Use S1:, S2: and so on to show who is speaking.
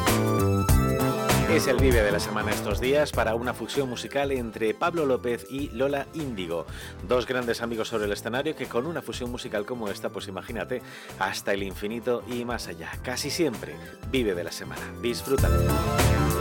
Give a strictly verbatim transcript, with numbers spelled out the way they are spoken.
S1: Es el Vive de la semana estos días para una fusión musical entre Pablo López y Lola Índigo, dos grandes amigos sobre el escenario que con una fusión musical como esta, pues imagínate, hasta el infinito y más allá. Casi siempre, Vive de la semana. Disfrútalo.